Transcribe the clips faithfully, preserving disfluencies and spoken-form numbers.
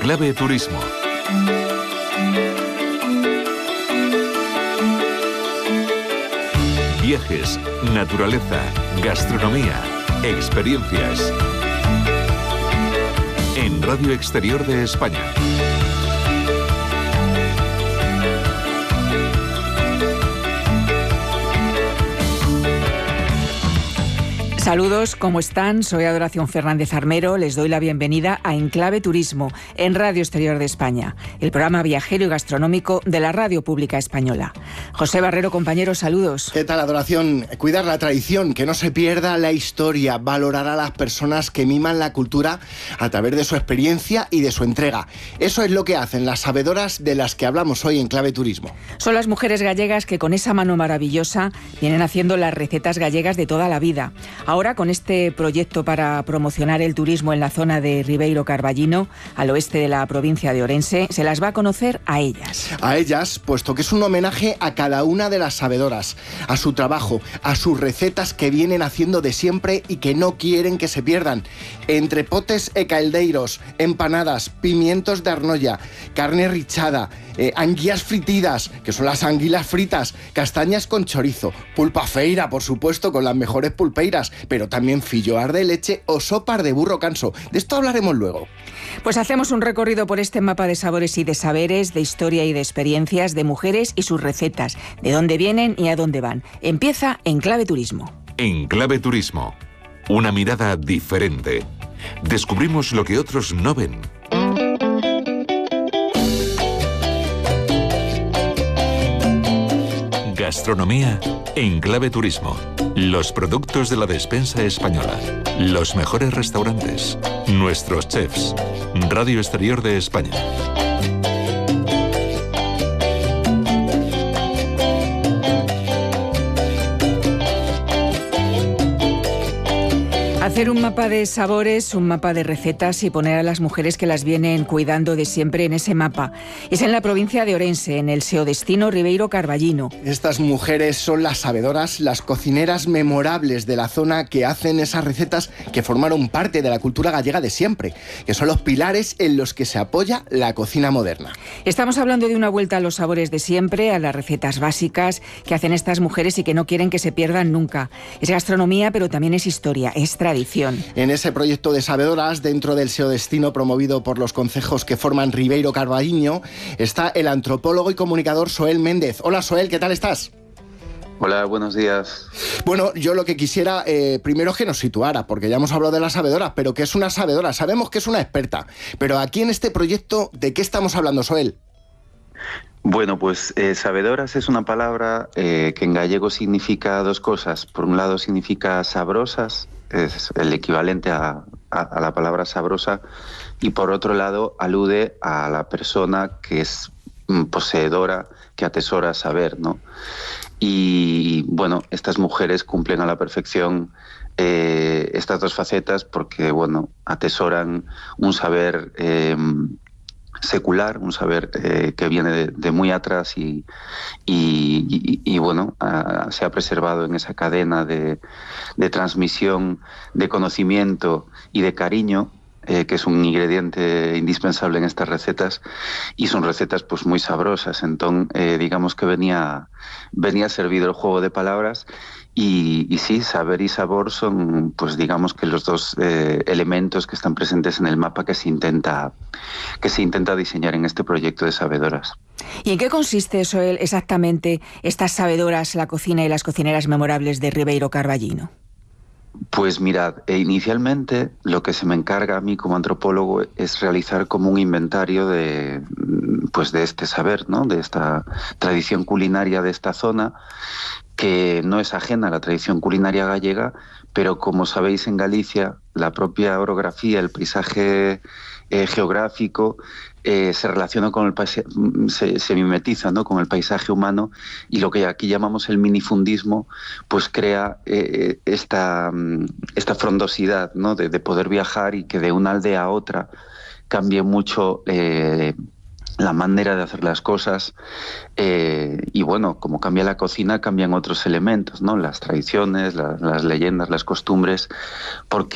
Clave Turismo. Viajes, naturaleza, gastronomía, experiencias. En Radio Exterior de España. Saludos, ¿cómo están? Soy Adoración Fernández Armero, les doy la bienvenida a En Clave Turismo, en Radio Exterior de España, el programa viajero y gastronómico de la Radio Pública Española. José Barrero, compañero, saludos. ¿Qué tal, Adoración? Cuidar la tradición, que no se pierda la historia, valorar a las personas que miman la cultura a través de su experiencia y de su entrega. Eso es lo que hacen las sabedoras de las que hablamos hoy en Clave Turismo. Son las mujeres gallegas que con esa mano maravillosa vienen haciendo las recetas gallegas de toda la vida. Ahora, con este proyecto para promocionar el turismo en la zona de Ribeiro Carballino, al oeste de la provincia de Orense, se las va a conocer a ellas. A ellas, puesto que es un homenaje a cada una de las sabedoras, a su trabajo, a sus recetas que vienen haciendo de siempre y que no quieren que se pierdan. Entre potes e caldeiros, empanadas, pimientos de arnolla, carne richada, eh, anguias fritidas, que son las anguilas fritas, castañas con chorizo, pulpa feira, por supuesto, con las mejores pulpeiras, pero también filloar de leche o sopar de burro canso. De esto hablaremos luego. Pues hacemos un recorrido por este mapa de sabores y de saberes, de historia y de experiencias, de mujeres y sus recetas, de dónde vienen y a dónde van. Empieza En Clave Turismo. En Clave Turismo, una mirada diferente. Descubrimos lo que otros no ven. Gastronomía en Clave Turismo. Los productos de la despensa española. Los mejores restaurantes. Nuestros chefs. Radio Exterior de España. Hacer un mapa de sabores, un mapa de recetas y poner a las mujeres que las vienen cuidando de siempre en ese mapa. Es en la provincia de Orense, en el seodestino Ribeiro Carballino. Estas mujeres son las sabedoras, las cocineras memorables de la zona que hacen esas recetas que formaron parte de la cultura gallega de siempre, que son los pilares en los que se apoya la cocina moderna. Estamos hablando de una vuelta a los sabores de siempre, a las recetas básicas que hacen estas mujeres y que no quieren que se pierdan nunca. Es gastronomía, pero también es historia, es tradición. En ese proyecto de sabedoras, dentro del seodestino promovido por los concejos que forman Ribeiro Carballino, está el antropólogo y comunicador Soel Méndez. Hola, Soel, ¿qué tal estás? Hola, buenos días. Bueno, yo lo que quisiera, eh, primero es que nos situara, porque ya hemos hablado de las sabedoras, pero ¿qué es una sabedora? Sabemos que es una experta, pero aquí en este proyecto, ¿de qué estamos hablando, Soel? Bueno, pues eh, sabedoras es una palabra eh, que en gallego significa dos cosas. Por un lado significa sabrosas, es el equivalente a, a, a la palabra sabrosa, y por otro lado alude a la persona que es mm, poseedora, que atesora saber, ¿no? Y bueno, estas mujeres cumplen a la perfección eh, estas dos facetas porque, bueno, atesoran un saber eh, secular, un saber eh, que viene de, de muy atrás y, y, y, y bueno, a, se ha preservado en esa cadena de, de transmisión de conocimiento y de cariño, eh, que es un ingrediente indispensable en estas recetas, y son recetas pues muy sabrosas. Entonces, eh, digamos que venía, venía servido el juego de palabras. Y, y sí, saber y sabor son, pues digamos que los dos eh, elementos que están presentes en el mapa que se intenta que se intenta diseñar en este proyecto de sabedoras. ¿Y en qué consiste eso exactamente, estas sabedoras, la cocina y las cocineras memorables de Ribeiro Carballino? Pues mirad, eh, inicialmente lo que se me encarga a mí como antropólogo es realizar como un inventario de, pues de este saber, ¿no? De esta tradición culinaria de esta zona, que no es ajena a la tradición culinaria gallega, pero como sabéis en Galicia, la propia orografía, el paisaje eh, geográfico eh, se relaciona con el paisaje, se, se mimetiza, ¿no? Con el paisaje humano, y lo que aquí llamamos el minifundismo, pues crea eh, esta, esta frondosidad, ¿no? De, de poder viajar y que de una aldea a otra cambie mucho eh, la manera de hacer las cosas, eh, y bueno, como cambia la cocina, cambian otros elementos, ¿no? Las tradiciones, la, las leyendas, las costumbres, porque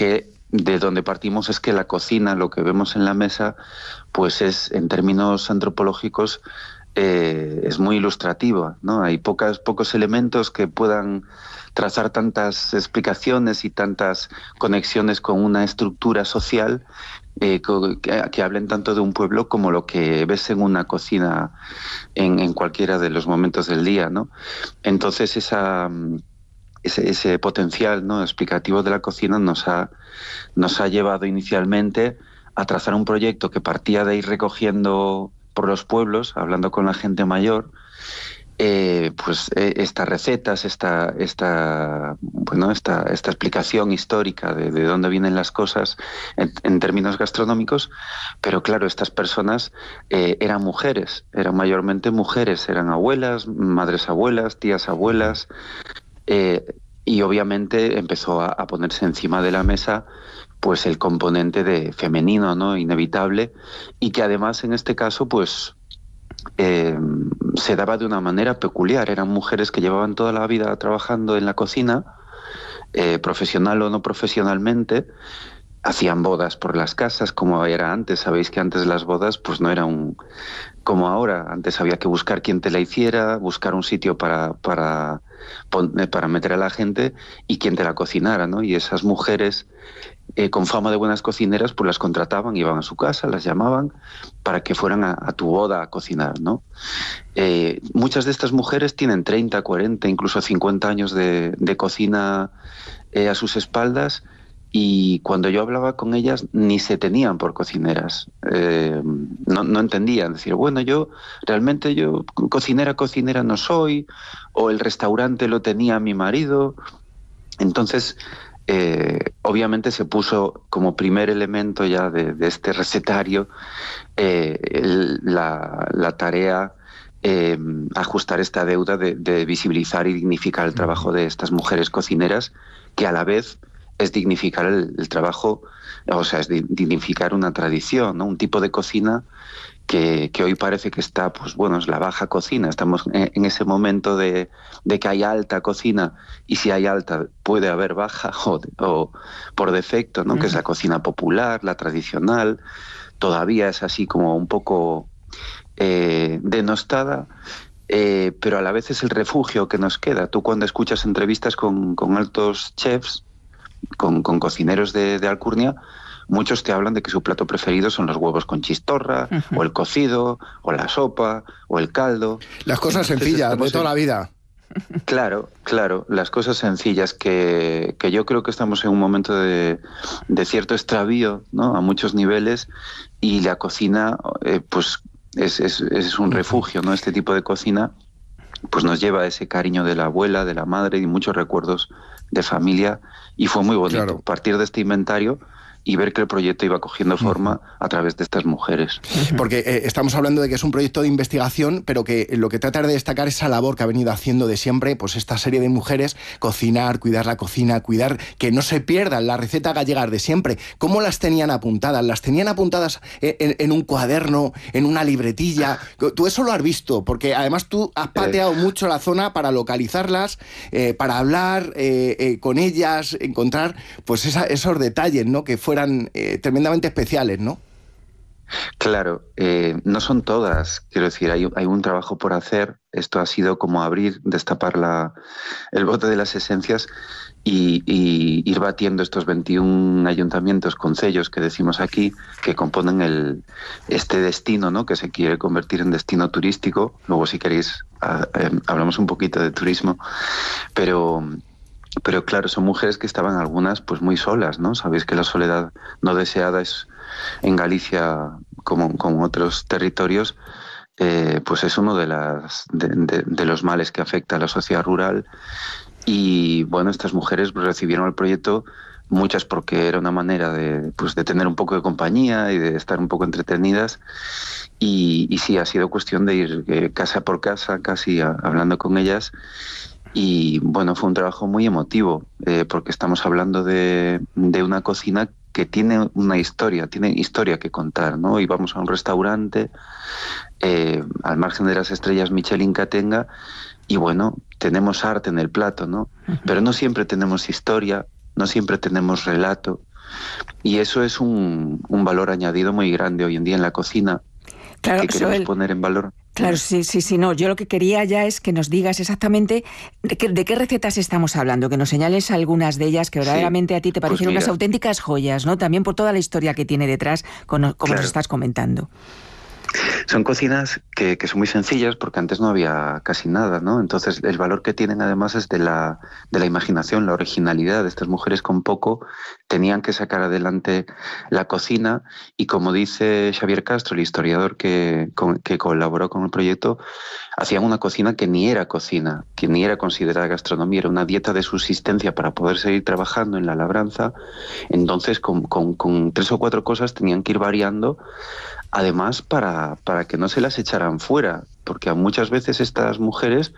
de donde partimos es que la cocina, lo que vemos en la mesa, pues es, en términos antropológicos, eh, es muy ilustrativa, ¿no? Hay pocas, pocos elementos que puedan trazar tantas explicaciones y tantas conexiones con una estructura social eh, que, que hablen tanto de un pueblo como lo que ves en una cocina en, en cualquiera de los momentos del día, ¿no? Entonces esa, ese, ese potencial, ¿no?, explicativo de la cocina nos ha, nos ha llevado inicialmente a trazar un proyecto que partía de ir recogiendo por los pueblos, hablando con la gente mayor, Eh, pues eh, estas recetas, esta, esta, bueno, esta, esta explicación histórica de, de dónde vienen las cosas en, en términos gastronómicos, pero claro, estas personas eh, eran mujeres, eran mayormente mujeres, eran abuelas, madres abuelas, tías abuelas, eh, y obviamente empezó a, a ponerse encima de la mesa pues el componente de femenino, ¿no?, inevitable, y que además en este caso pues Eh, se daba de una manera peculiar. Eran mujeres que llevaban toda la vida trabajando en la cocina, eh, profesional o no profesionalmente, hacían bodas por las casas como era antes. Sabéis que antes las bodas pues no eran como ahora. Antes había que buscar quién te la hiciera, buscar un sitio para, para, para meter a la gente y quién te la cocinara, ¿no? Y esas mujeres Eh, con fama de buenas cocineras, pues las contrataban, iban a su casa, las llamaban para que fueran a, a tu boda a cocinar, ¿no? Eh, muchas de estas mujeres tienen treinta, cuarenta, incluso cincuenta años de, de cocina eh, a sus espaldas, y cuando yo hablaba con ellas ni se tenían por cocineras. Eh, no, no entendían, decir, bueno, yo realmente yo cocinera, cocinera no soy, o el restaurante lo tenía mi marido. Entonces, Eh, obviamente se puso como primer elemento ya de, de este recetario eh, el, la, la tarea eh, ajustar esta deuda de, de visibilizar y dignificar el trabajo de estas mujeres cocineras, que a la vez es dignificar el, el trabajo, o sea, es dignificar una tradición, ¿no?, un tipo de cocina Que, que hoy parece que está, pues bueno, es la baja cocina. Estamos en, en ese momento de, de que hay alta cocina, y si hay alta puede haber baja o, o por defecto, ¿no? Uh-huh. Que es la cocina popular, la tradicional. Todavía es así como un poco eh, denostada, eh, pero a la vez es el refugio que nos queda. Tú cuando escuchas entrevistas con, con altos chefs, con, con cocineros de, de alcurnia, muchos te hablan de que su plato preferido son los huevos con chistorra, uh-huh, o el cocido, o la sopa, o el caldo. Las cosas Entonces, sencillas de toda en... la vida. Claro, claro, las cosas sencillas, que, que yo creo que estamos en un momento de, de cierto extravío, ¿no?, a muchos niveles, y la cocina eh, pues es, es, es un refugio, ¿no? Este tipo de cocina pues nos lleva a ese cariño de la abuela, de la madre, y muchos recuerdos de familia, y fue muy bonito claro. partir de este inventario y ver que el proyecto iba cogiendo forma a través de estas mujeres. Porque eh, estamos hablando de que es un proyecto de investigación, pero que lo que trata de destacar es esa labor que ha venido haciendo de siempre, pues esta serie de mujeres, cocinar, cuidar la cocina, cuidar que no se pierdan las recetas gallegas de siempre. ¿Cómo las tenían apuntadas? ¿Las tenían apuntadas en, en un cuaderno, en una libretilla? Tú eso lo has visto, porque además tú has pateado eh. mucho la zona para localizarlas, eh, para hablar eh, eh, con ellas, encontrar pues esa, esos detalles, ¿no?, que fueran eran eh, tremendamente especiales, ¿no? Claro, eh, no son todas, quiero decir, hay, hay un trabajo por hacer. Esto ha sido como abrir, destapar la, el bote de las esencias y, y ir batiendo estos veintiún ayuntamientos, concellos que decimos aquí, que componen el, este destino, ¿no?, que se quiere convertir en destino turístico. Luego, si queréis, a, eh, hablamos un poquito de turismo, pero... Pero claro, son mujeres que estaban algunas pues muy solas, ¿no? Sabéis que la soledad no deseada es en Galicia, como con otros territorios, eh, pues es uno de, las, de, de, de los males que afecta a la sociedad rural. Y bueno, estas mujeres recibieron el proyecto, muchas porque era una manera de, pues, de tener un poco de compañía y de estar un poco entretenidas. Y, y sí, ha sido cuestión de ir eh, casa por casa, casi a, hablando con ellas. Y bueno, fue un trabajo muy emotivo, eh, porque estamos hablando de, de una cocina que tiene una historia, tiene historia que contar, ¿no? Y vamos a un restaurante, eh, al margen de las estrellas Michelin que tenga, y bueno, tenemos arte en el plato, ¿no? Uh-huh. Pero no siempre tenemos historia, no siempre tenemos relato, Y eso es un, un valor añadido muy grande hoy en día en la cocina, claro, que queremos Joel, poner en valor. Claro, sí, sí, sí, no. Yo lo que quería ya es que nos digas exactamente de qué, de qué recetas estamos hablando, que nos señales algunas de ellas que verdaderamente sí, a ti te parecen pues unas auténticas joyas, ¿no? También por toda la historia que tiene detrás, como claro. nos estás comentando. Son cocinas que, que son muy sencillas porque antes no había casi nada, ¿no? Entonces el valor que tienen además es de la, de la imaginación, la originalidad. Estas mujeres con poco tenían que sacar adelante la cocina y, como dice Xavier Castro, el historiador que, con, que colaboró con el proyecto, hacían una cocina que ni era cocina, que ni era considerada gastronomía, era una dieta de subsistencia para poder seguir trabajando en la labranza. Entonces con, con, con tres o cuatro cosas tenían que ir variando, además para, para que no se las echaran fuera, porque muchas veces estas mujeres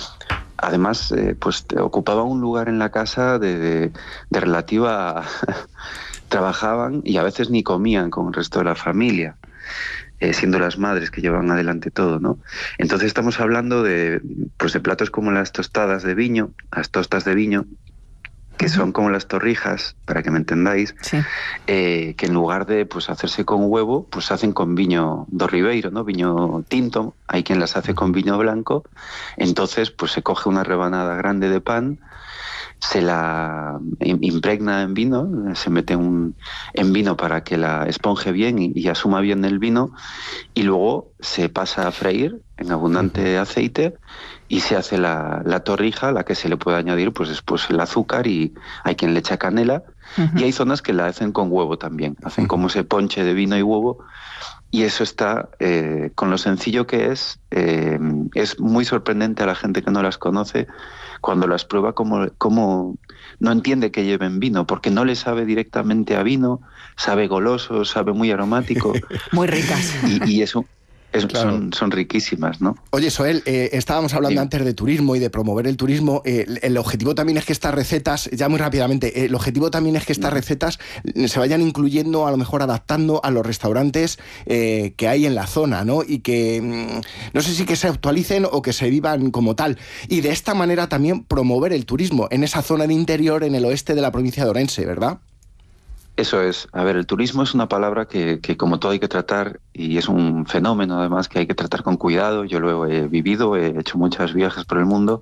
además eh, pues ocupaban un lugar en la casa de, de, de relativa trabajaban y a veces ni comían con el resto de la familia, eh, siendo las madres que llevaban adelante todo, ¿no? Entonces estamos hablando de, pues de platos como las tostadas de viño, las tostas de viño, que son como las torrijas, para que me entendáis, sí. eh, que en lugar de pues hacerse con huevo, pues se hacen con viño do Ribeiro, ¿no? Viño tinto. Hay quien las hace con vino blanco. Entonces, pues se coge una rebanada grande de pan, se la impregna en vino, se mete un, en vino para que la esponje bien y, y asuma bien el vino, y luego se pasa a freír en abundante aceite y se hace la, la torrija, a la que se le puede añadir pues después el azúcar, y hay quien le echa canela, uh-huh. y hay zonas que la hacen con huevo también, hacen uh-huh. como ese ponche de vino y huevo, y eso está, eh, con lo sencillo que es, eh, es muy sorprendente a la gente que no las conoce, cuando las prueba como, como no entiende que lleven vino, porque no le sabe directamente a vino, sabe goloso, sabe muy aromático. Muy ricas. Y, y eso... Es, claro. son, son riquísimas, ¿no? Oye, Soel, eh, estábamos hablando sí. antes de turismo y de promover el turismo. Eh, el objetivo también es que estas recetas, ya muy rápidamente, eh, el objetivo también es que estas recetas se vayan incluyendo, a lo mejor adaptando a los restaurantes eh, que hay en la zona, ¿no? Y que mmm, no sé si que se actualicen o que se vivan como tal. Y de esta manera también promover el turismo en esa zona de interior, en el oeste de la provincia de Orense, ¿verdad? Eso es. A ver, el turismo es una palabra que, que como todo hay que tratar, y es un fenómeno además que hay que tratar con cuidado. Yo lo he vivido, he hecho muchos viajes por el mundo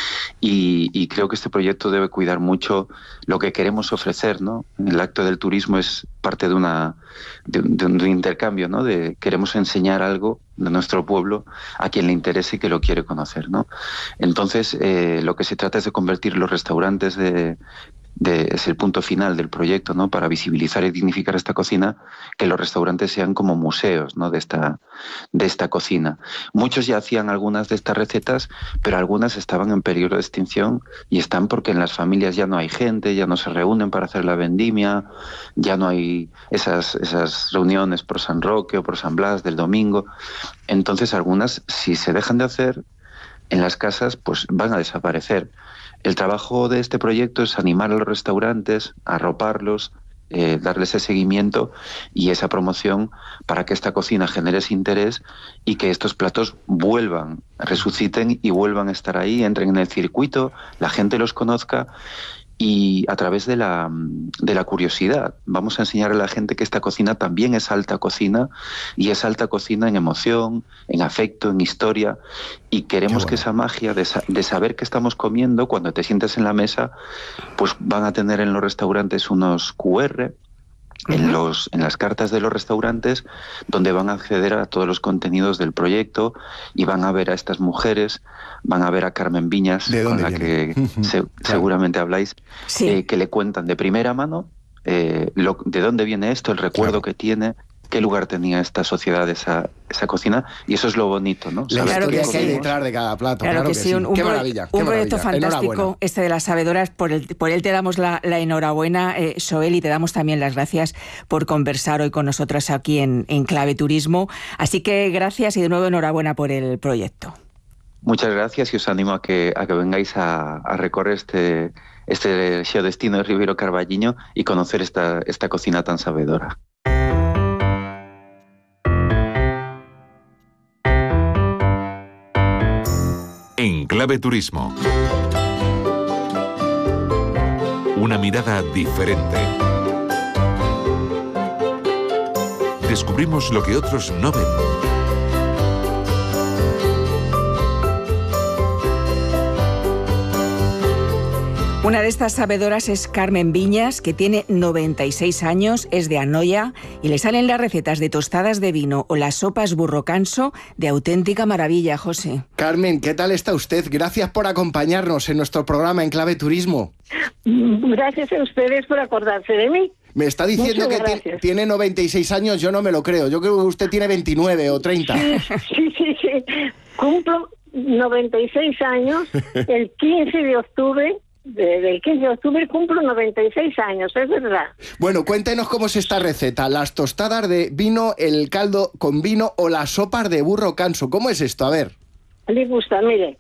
y, y creo que este proyecto debe cuidar mucho lo que queremos ofrecer, ¿no? El acto del turismo es parte de, una, de, un, de un intercambio, ¿no? De queremos enseñar algo de nuestro pueblo a quien le interese y que lo quiere conocer, ¿no? Entonces, eh, lo que se trata es de convertir los restaurantes de... De, es el punto final del proyecto, ¿no? Para visibilizar y dignificar esta cocina, que los restaurantes sean como museos, ¿no? de, esta, de esta cocina. Muchos ya hacían algunas de estas recetas, pero algunas estaban en peligro de extinción, y están porque en las familias ya no hay gente, ya no se reúnen para hacer la vendimia, ya no hay esas, esas reuniones por San Roque o por San Blas del domingo. Entonces algunas, si se dejan de hacer en las casas, pues van a desaparecer. El trabajo de este proyecto es animar a los restaurantes, arroparlos, eh, darles ese seguimiento y esa promoción para que esta cocina genere ese interés y que estos platos vuelvan, resuciten y vuelvan a estar ahí, entren en el circuito, la gente los conozca. Y a través de la, de la curiosidad vamos a enseñar a la gente que esta cocina también es alta cocina, y es alta cocina en emoción, en afecto, en historia, y queremos bueno. que esa magia de, de saber qué estamos comiendo, cuando te sientes en la mesa, pues van a tener en los restaurantes unos cu erre, en, los, en las cartas de los restaurantes, donde van a acceder a todos los contenidos del proyecto y van a ver a estas mujeres, van a ver a Carmen Viñas, con la viene? que se, claro. seguramente habláis, sí. eh, que le cuentan de primera mano eh, lo, de dónde viene esto, el recuerdo claro. que tiene, qué lugar tenía esta sociedad, esa, esa cocina, y eso es lo bonito, ¿no? La historia que, que hay detrás de cada plato. Claro, claro que, que sí, un, qué un, maravilla. Un qué proyecto maravilla. fantástico, este de las sabedoras, por, el, por él te damos la, la enhorabuena, eh, Soel, y te damos también las gracias por conversar hoy con nosotros aquí en, en Clave Turismo. Así que gracias y de nuevo enhorabuena por el proyecto. Muchas gracias, y os animo a que, a que vengáis a, a recorrer este, este xeo destino de Ribeiro Carballiño y conocer esta, esta cocina tan sabedora. En Clave Turismo. Una mirada diferente. descubrimos lo que otros no ven. Una de estas sabedoras es Carmen Viñas, que tiene noventa y seis años, es de Anoia y le salen las recetas de tostadas de vino o las sopas burro canso de auténtica maravilla, José. Carmen, ¿qué tal está usted? Gracias por acompañarnos en nuestro programa En Clave Turismo. Gracias a ustedes por acordarse de mí. Me está diciendo Muchas que gracias. tiene noventa y seis años, yo no me lo creo. Yo creo que usted tiene veintinueve o treinta. Sí, sí, sí, sí. Cumplo noventa y seis años el quince de octubre. Desde el quince de octubre cumplo noventa y seis años, es verdad. Bueno, cuéntenos cómo es esta receta. Las tostadas de vino, el caldo con vino o las sopas de burro canso. ¿Cómo es esto? A ver. Le gusta, mire.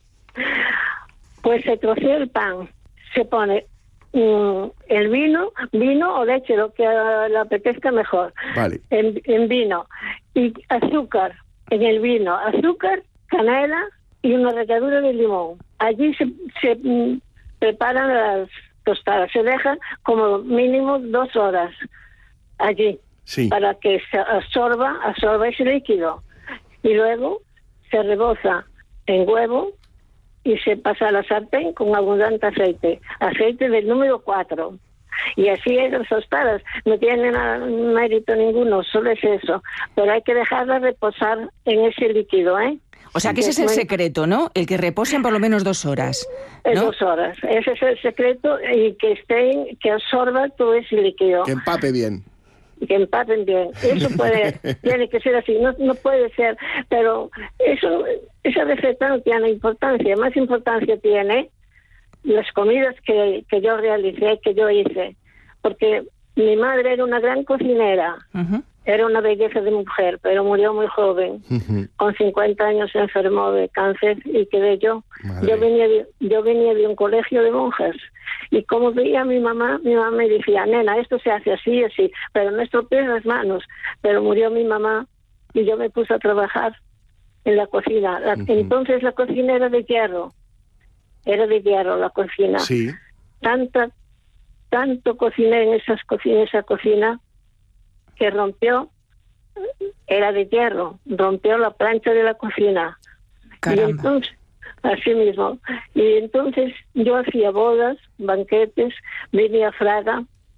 Pues se trocea el pan, se pone mm, el vino, vino o leche, lo que uh, le apetezca mejor. Vale. En, en vino. Y azúcar en el vino. Azúcar, canela y una ralladura de limón. Allí se... se mm, preparan las tostadas, se dejan como mínimo dos horas allí, sí, para que se absorba, absorba ese líquido. Y luego se reboza en huevo y se pasa a la sartén con abundante aceite, aceite del número cuatro. Y así es las tostadas, no tienen nada, mérito ninguno, solo es eso. Pero hay que dejarlas reposar en ese líquido, ¿eh? O sea que ese es el secreto, ¿no? El que reposen por lo menos dos horas, ¿no? Dos horas. Ese es el secreto, y que estén, que absorba todo ese líquido. Que empape bien. Que empapen bien. Eso puede, tiene que ser así. No, no puede ser, pero eso, esa receta no tiene importancia. Más importancia tiene las comidas que, que yo realicé, que yo hice, porque mi madre era una gran cocinera. Uh-huh. Era una belleza de mujer, pero murió muy joven. Uh-huh. Con cincuenta años se enfermó de cáncer y quedé yo. Madre. Yo venía de, yo venía de un colegio de monjas. Y como veía a mi mamá, mi mamá me decía, nena, esto se hace así, así, pero no estropees las manos. Pero murió mi mamá y yo me puse a trabajar en la cocina. La, uh-huh. Entonces la cocina era de hierro. Era de hierro la cocina. Sí. Tanta, tanto cociné en esas cocinas, esa cocina, que rompió, era de hierro, rompió la plancha de la cocina. Caramba. Y entonces, así mismo, y entonces yo hacía bodas, banquetes, venía Fraga,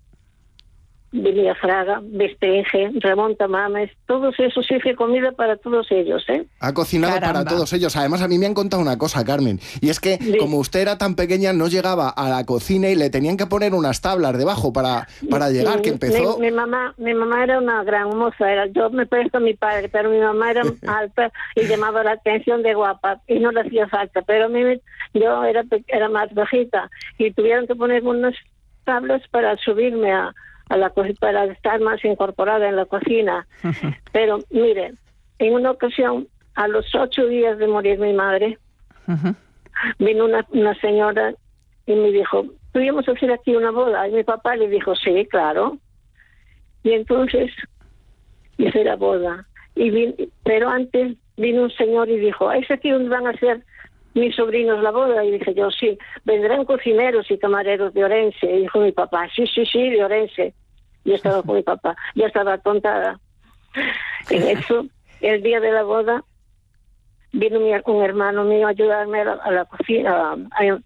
venía Fraga, Bestringe, Ramón Tamames, todos esos hice comida para todos ellos, ¿eh? Ha cocinado Caramba. para todos ellos. Además, a mí me han contado una cosa, Carmen, y es que Sí. como usted era tan pequeña, no llegaba a la cocina y le tenían que poner unas tablas debajo para, para llegar, que empezó... Mi, mi mamá mi mamá era una gran moza, era, yo me parezco a mi padre, pero mi mamá era alta y llamaba la atención de guapa, y no le hacía falta, pero a mí me, yo era, era más bajita, y tuvieron que ponerme unas tablas para subirme a a la para estar más incorporada en la cocina. Uh-huh. Pero mire, en una ocasión, a los ocho días de morir mi madre, uh-huh. vino una, una señora y me dijo, ¿podríamos hacer aquí una boda? Y mi papá le dijo, sí, claro. Y entonces hice la boda. Y vin, pero antes vino un señor y dijo, ¿es aquí donde van a hacer mis sobrinos la boda? Y dije yo, sí, vendrán cocineros y camareros de Orense. Y dijo mi papá, sí, sí, sí, de Orense. Yo estaba con mi papá, ya estaba contada. En eso, el día de la boda, vino mi, un hermano mío a ayudarme a la, a la cocina, a, a,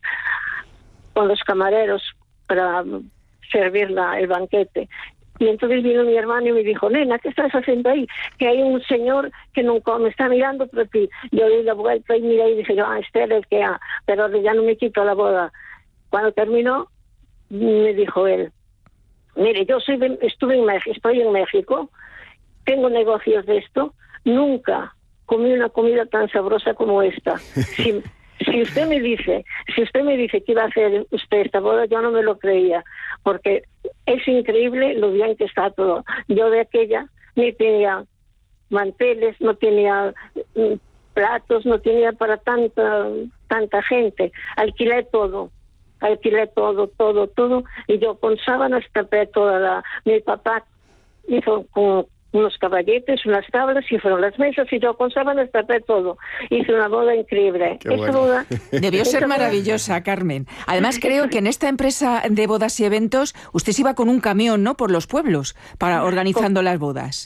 con los camareros para servir la, el banquete. Y entonces vino mi hermano y me dijo, nena, ¿qué estás haciendo ahí? Que hay un señor que nunca me está mirando por ti. Yo di la vuelta y miré y dije, yo, ah, este es el que ha, pero ya no me quito la boda. Cuando terminó, me dijo él, mire, yo soy de, estuve en México, estoy en México, tengo negocios de esto, nunca comí una comida tan sabrosa como esta. Si, si usted me dice, si usted me dice que iba a hacer usted esta boda, yo no me lo creía, porque es increíble lo bien que está todo. Yo de aquella ni tenía manteles, no tenía mm, platos, no tenía para tanta tanta gente. Alquilé todo, alquilé todo, todo, todo, y yo con sábanas tapé toda la... Mi papá hizo con unos caballetes, unas tablas, y fueron las mesas, y yo con sábanas tapé todo. Hice una boda increíble. Qué esa bueno. boda, Debió ser esa maravillosa, Carmen. Además, creo que en esta empresa de bodas y eventos, usted se iba con un camión, ¿no?, por los pueblos, para organizando con, las bodas.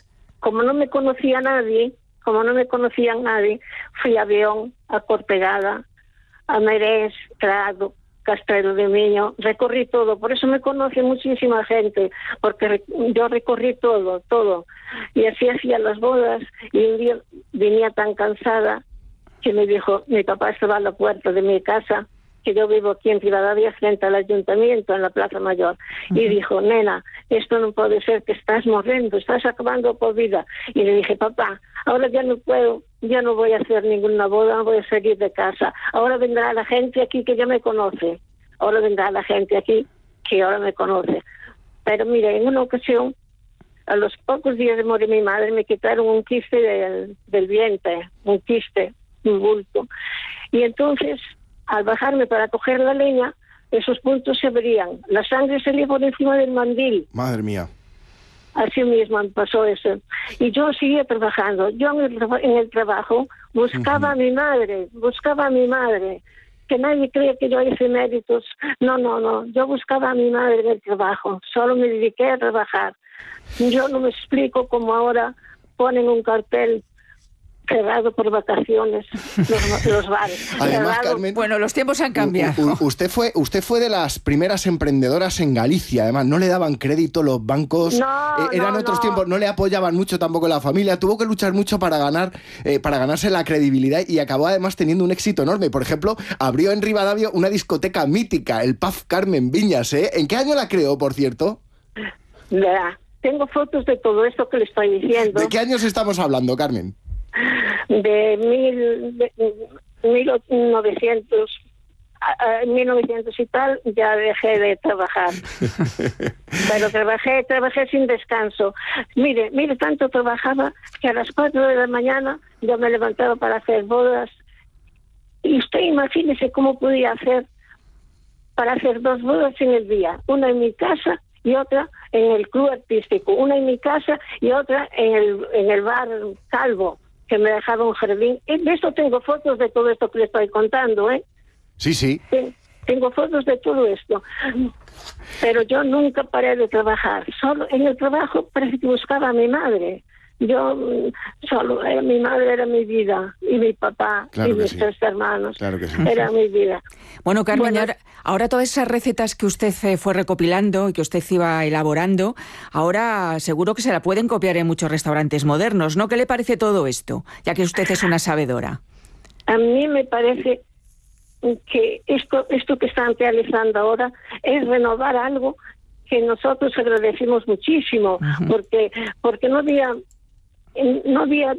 como no me conocía nadie, como no me conocía nadie, fui a Avión, a Cortegada, a Merés, Prado, Castrelo de Miño, recorrí todo, por eso me conoce muchísima gente, porque yo recorrí todo, todo, y así hacía las bodas, y un día venía tan cansada que me dijo, mi papá estaba a la puerta de mi casa, que yo vivo aquí en Rivadavia frente al ayuntamiento, en la Plaza Mayor, uh-huh. y dijo, nena, esto no puede ser, que estás morriendo, estás acabando por vida. Y le dije, papá, ahora ya no puedo, ya no voy a hacer ninguna boda, no voy a salir de casa, ahora vendrá la gente aquí que ya me conoce, ahora vendrá la gente aquí que ahora me conoce. Pero mire, en una ocasión, a los pocos días de morir mi madre, me quitaron un quiste del, del vientre, un quiste, un bulto, y entonces, al bajarme para coger la leña, esos puntos se abrían, la sangre salía por encima del mandil. Madre mía. Así mismo pasó eso. Y yo seguía trabajando. Yo en el, en el trabajo buscaba uh-huh. a mi madre, buscaba a mi madre. Que nadie cree que yo hice méritos. No, no, no. Yo buscaba a mi madre en el trabajo. Solo me dediqué a trabajar. Yo no me explico cómo ahora ponen un cartel cerrado por vacaciones los, los bares. Además, Carmen, bueno, los tiempos han cambiado. U, u, usted fue usted fue de las primeras emprendedoras en Galicia. Además, no le daban crédito los bancos. No, eh, eran no, otros no. tiempos. No le apoyaban mucho tampoco la familia. Tuvo que luchar mucho para ganar, eh, para ganarse la credibilidad y acabó además teniendo un éxito enorme. Por ejemplo, abrió en Rivadavia una discoteca mítica, el Pub Carmen Viñas. ¿eh? ¿En qué año la creó, por cierto? Ya, tengo fotos de todo esto que le estoy diciendo. ¿De qué años estamos hablando, Carmen? De mil, de, mil novecientos, a, mil novecientos y tal, ya dejé de trabajar. Pero trabajé, trabajé sin descanso. Mire, mire, tanto trabajaba que a las cuatro de la mañana yo me levantaba para hacer bodas. Y usted imagínese cómo podía hacer para hacer dos bodas en el día. Una en mi casa y otra en el club artístico. Una en mi casa y otra en el, en el bar Calvo, que me dejaba un jardín. De esto tengo fotos de todo esto que le estoy contando, ¿eh? Sí, sí. Tengo fotos de todo esto. Pero yo nunca paré de trabajar. Solo en el trabajo parece que buscaba a mi madre. Yo solo, era, mi madre era mi vida, y mi papá, claro y mis sí. tres hermanos. Claro que sí. Era mi vida. Bueno, Carmen, Bueno, ahora, ahora todas esas recetas que usted eh, fue recopilando y que usted iba elaborando, ahora seguro que se la pueden copiar en muchos restaurantes modernos, ¿no? ¿Qué le parece todo esto? Ya que usted es una sabedora. A mí me parece que esto, esto que están realizando ahora es renovar algo que nosotros agradecemos muchísimo, uh-huh. porque porque no había no había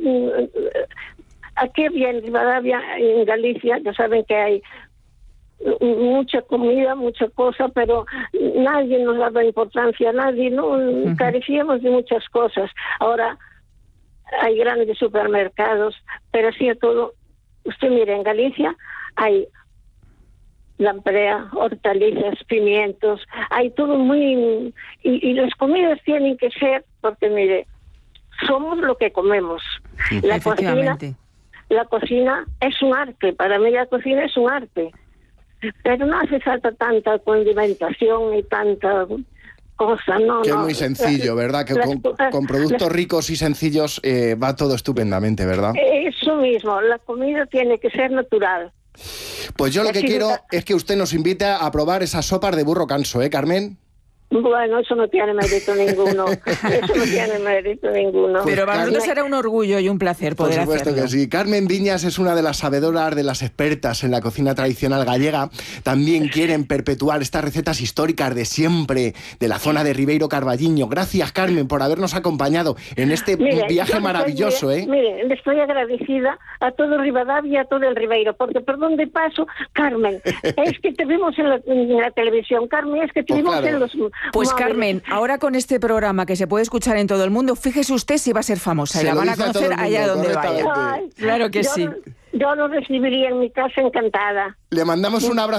aquí había en Rivadavia, en Galicia, ya saben que hay mucha comida, mucha cosa, pero nadie nos daba importancia, nadie, no uh-huh. carecíamos de muchas cosas. Ahora hay grandes supermercados, pero así a todo. Usted mire, en Galicia hay lamprea, hortalizas, pimientos, hay todo muy... Y, y las comidas tienen que ser, porque mire, somos lo que comemos. Sí, la cocina, la cocina es un arte, para mí la cocina es un arte. Pero no hace falta tanta condimentación y tanta cosa, no, que no. es muy sencillo, ¿verdad? Que las, con, las, con productos las, ricos y sencillos eh, va todo estupendamente, ¿verdad? Eso mismo, la comida tiene que ser natural. Pues yo lo que Así quiero nunca... es que usted nos invite a probar esas sopas de burro canso, ¿eh, Carmen? Bueno, eso no tiene mérito ninguno. Eso no tiene mérito ninguno. Pero para nosotros será un orgullo y un placer poder hacerlo. Por supuesto hacerlo. que sí. Carmen Viñas es una de las sabedoras, de las expertas en la cocina tradicional gallega. También quieren perpetuar estas recetas históricas de siempre, de la zona de Ribeiro Carballiño. Gracias, Carmen, por habernos acompañado en este mire, viaje maravilloso. Estoy, ¿eh? Mire, le estoy agradecida a todo Rivadavia y a todo el Ribeiro, porque por donde paso, Carmen, es que te vimos en la, en la televisión, Carmen, es que te pues vimos claro. en los... Pues móviles. Carmen, ahora con este programa que se puede escuchar en todo el mundo, fíjese usted si va a ser famosa se y la van a conocer a allá donde vaya. Ay, Claro que yo, sí. Yo lo recibiría en mi casa encantada. Le mandamos un abrazo.